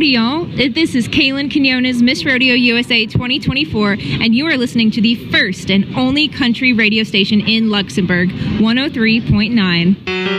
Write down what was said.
y'all. This is Kaylin Quinones, Miss Rodeo USA 2024, and you are listening to the first and only country radio station in Luxembourg, 103.9.